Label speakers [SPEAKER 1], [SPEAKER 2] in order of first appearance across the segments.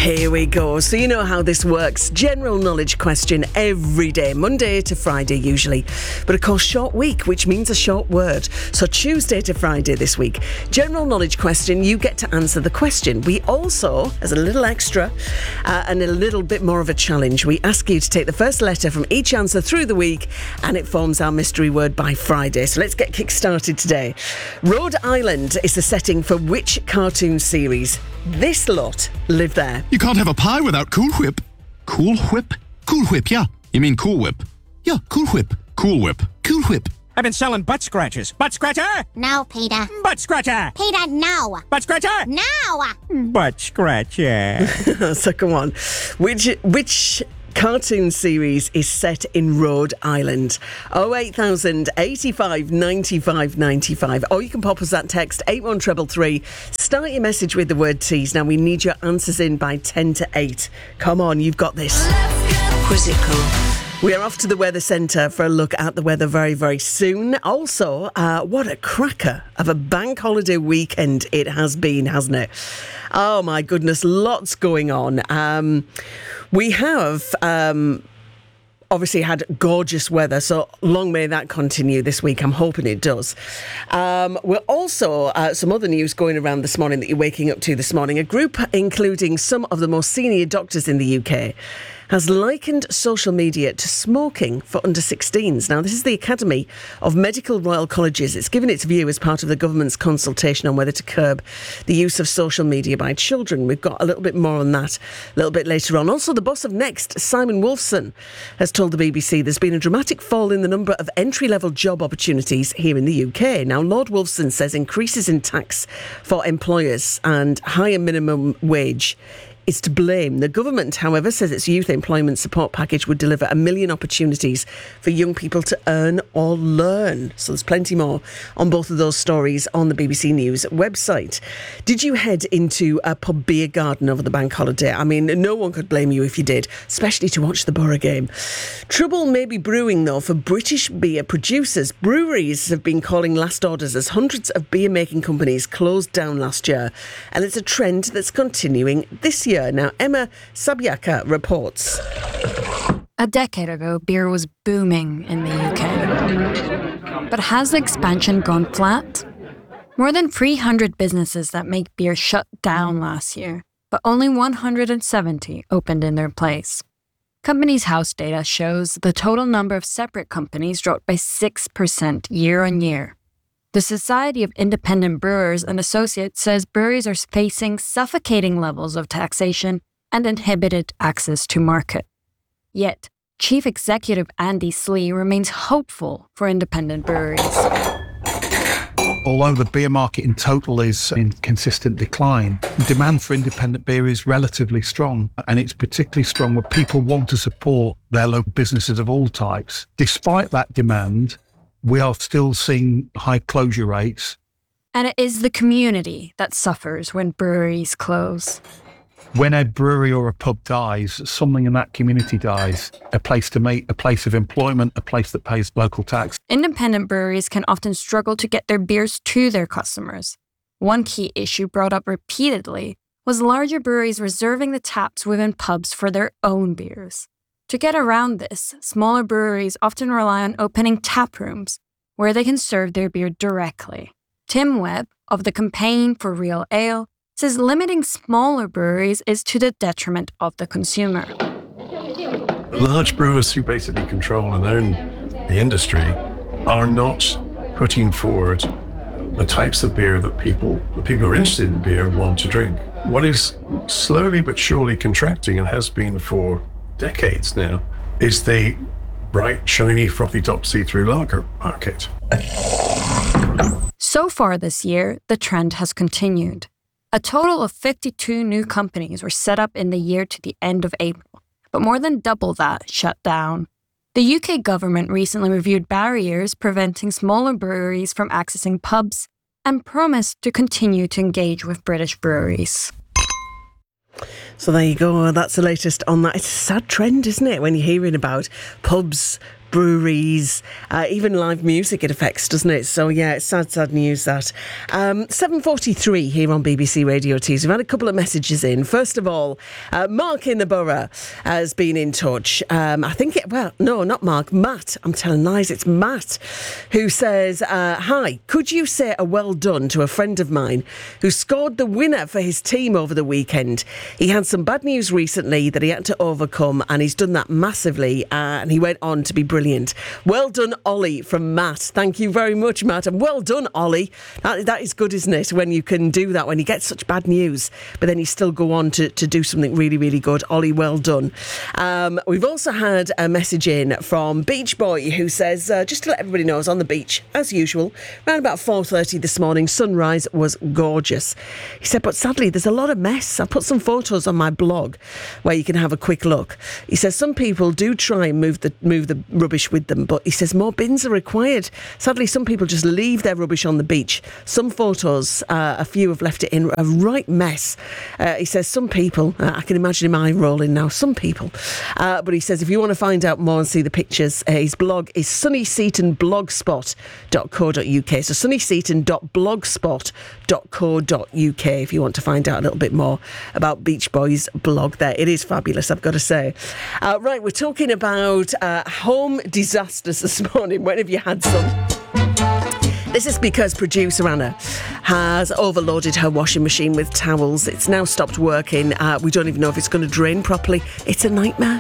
[SPEAKER 1] Here we go. So you know how this works. General knowledge question every day, Monday to Friday usually. But of course, short week, which means a short word. So Tuesday to Friday this week. General knowledge question, you get to answer the question. We also, as a little extra and a little bit more of a challenge, we ask you to take the first letter from each answer through the week and it forms our mystery word by Friday. So let's get kick-started today. Rhode Island is the setting for which cartoon series? This lot live there.
[SPEAKER 2] You can't have a pie without Cool Whip. Cool Whip? Cool Whip, yeah. You mean Cool Whip? Yeah, Cool Whip. Cool Whip. Cool Whip.
[SPEAKER 3] I've been selling butt scratchers. Butt scratcher!
[SPEAKER 4] No, Peter.
[SPEAKER 3] Butt scratcher!
[SPEAKER 4] Peter, no.
[SPEAKER 3] Butt scratcher!
[SPEAKER 4] No.
[SPEAKER 3] Butt scratcher.
[SPEAKER 1] So come on. Which cartoon series is set in Rhode Island? 08000 85 95 95. Or you can pop us that text 81333. Start your message with the word tease. Now we need your answers in by 10 to 8. Come on, you've got this. Quizzical. We are off to the Weather Centre for a look at the weather very, very soon. Also, what a cracker of a bank holiday weekend it has been, hasn't it? Oh my goodness, lots going on. We have obviously had gorgeous weather, so long may that continue this week. I'm hoping it does. We're also, some other news going around this morning that you're waking up to this morning. A group including some of the most senior doctors in the UK has likened social media to smoking for under 16s. Now, this is the Academy of Medical Royal Colleges. It's given its view as part of the government's consultation on whether to curb the use of social media by children. We've got a little bit more on that a little bit later on. Also, the boss of Next, Simon Wolfson, has told the BBC there's been a dramatic fall in the number of entry-level job opportunities here in the UK. Now, Lord Wolfson says increases in tax for employers and higher minimum wage is to blame. The government, however, says its youth employment support package would deliver 1 million opportunities for young people to earn or learn. So there's plenty more on both of those stories on the BBC News website. Did you head into a pub beer garden over the bank holiday? I mean, no one could blame you if you did, especially to watch the Borough game. Trouble may be brewing, though, for British beer producers. Breweries have been calling last orders as hundreds of beer-making companies closed down last year. And it's a trend that's continuing this year. Now, Emma Sabiaka reports.
[SPEAKER 5] A decade ago, beer was booming in the UK. But has the expansion gone flat? More than 300 businesses that make beer shut down last year, but only 170 opened in their place. Companies' House data shows the total number of separate companies dropped by 6% year on year. The Society of Independent Brewers and Associates says breweries are facing suffocating levels of taxation and inhibited access to market. Yet, Chief Executive Andy Slee remains hopeful for independent breweries.
[SPEAKER 6] Although the beer market in total is in consistent decline, demand for independent beer is relatively strong, and it's particularly strong where people want to support their local businesses of all types. Despite that demand, we are still seeing high closure rates.
[SPEAKER 5] And it is the community that suffers when breweries close.
[SPEAKER 6] When a brewery or a pub dies, something in that community dies. A place to meet, a place of employment, a place that pays local tax.
[SPEAKER 5] Independent breweries can often struggle to get their beers to their customers. One key issue brought up repeatedly was larger breweries reserving the taps within pubs for their own beers. To get around this, smaller breweries often rely on opening tap rooms where they can serve their beer directly. Tim Webb of the Campaign for Real Ale says limiting smaller breweries is to the detriment of the consumer.
[SPEAKER 7] Large brewers who basically control and own the industry are not putting forward the types of beer that the people who are interested in beer want to drink. What is slowly but surely contracting, and has been for decades now, is the bright, shiny, frothy top see-through lager market.
[SPEAKER 5] So far this year, the trend has continued. A total of 52 new companies were set up in the year to the end of April, but more than double that shut down. The UK government recently reviewed barriers preventing smaller breweries from accessing pubs and promised to continue to engage with British breweries.
[SPEAKER 1] So there you go. That's the latest on that. It's a sad trend, isn't it, when you're hearing about pubs breweries, even live music it affects, doesn't it? So yeah, it's sad news that. 7:43 here on BBC Radio Tees. We've had a couple of messages in. First of all, Mark in the Borough has been in touch. Not Mark, Matt. I'm telling lies, it's Matt, who says, hi, could you say a well done to a friend of mine who scored the winner for his team over the weekend? He had some bad news recently that he had to overcome, and he's done that massively, and he went on to be brilliant. Well done, Ollie, from Matt. Thank you very much, Matt, and well done, Ollie. That is good, isn't it, when you can do that, when you get such bad news, but then you still go on to do something really, really good. Ollie, well done. We've also had a message in from Beach Boy, who says, just to let everybody know, I was on the beach, as usual, around about 4:30 this morning. Sunrise was gorgeous. He said, but sadly, there's a lot of mess. I put some photos on my blog where you can have a quick look. He says, some people do try and move the rubbish with them, but he says more bins are required. Sadly, some people just leave their rubbish on the beach. Some photos, a few have left it in a right mess. He says, some people, I can imagine him eye rolling now, some people. But he says, if you want to find out more and see the pictures, his blog is sunnyseatonblogspot.co.uk. So sunnyseaton.blogspot.co.uk if you want to find out a little bit more about Beach Boy's blog there. It is fabulous, I've got to say. Right, we're talking about home disasters this morning. When have you had some? This is because producer Anna has overloaded her washing machine with towels. It's now stopped working. We don't even know if it's going to drain properly. It's a nightmare.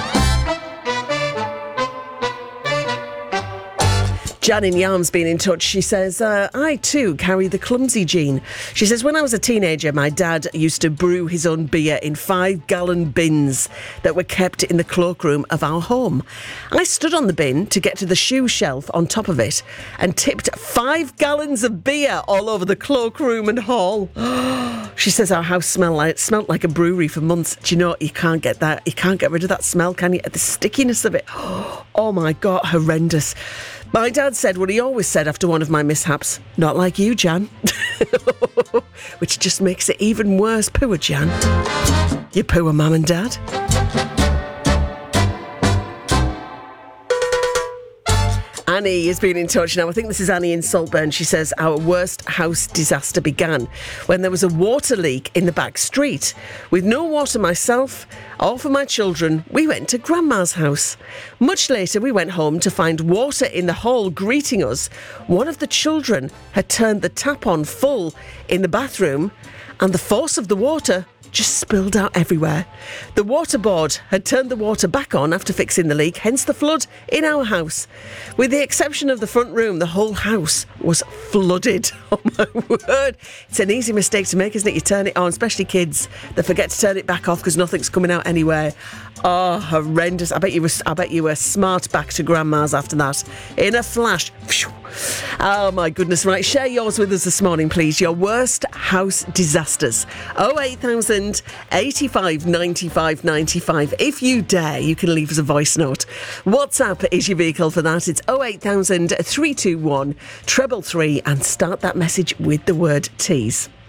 [SPEAKER 1] Jan in Yarm's been in touch. She says, I too carry the clumsy gene. She says, when I was a teenager, my dad used to brew his own beer in 5-gallon bins that were kept in the cloakroom of our home. I stood on the bin to get to the shoe shelf on top of it and tipped 5 gallons of beer all over the cloakroom and hall. She says our house smelled like a brewery for months. Do you know, you can't get that. You can't get rid of that smell, can you? The stickiness of it. Oh my God, horrendous. My dad said what he always said after one of my mishaps. Not like you, Jan. Which just makes it even worse. Poor Jan. You poor mum and dad. Annie has been in touch now. I think this is Annie in Saltburn. She says, our worst house disaster began when there was a water leak in the back street. With no water myself or for my children, we went to Grandma's house. Much later, we went home to find water in the hall greeting us. One of the children had turned the tap on full in the bathroom, and the force of the water just spilled out everywhere. The water board had turned the water back on after fixing the leak, hence the flood in our house. With the exception of the front room, the whole house was flooded. Oh my word. It's an easy mistake to make, isn't it? You turn it on, especially kids that forget to turn it back off because nothing's coming out anywhere. Oh, horrendous. I bet you were smart back to Grandma's after that. In a flash. Oh my goodness. Right, share yours with us this morning, please. Your worst house disasters. 08000 85 95 95. If you dare, you can leave us a voice note. WhatsApp is your vehicle for that. It's 08000 321 333 and start that message with the word tease.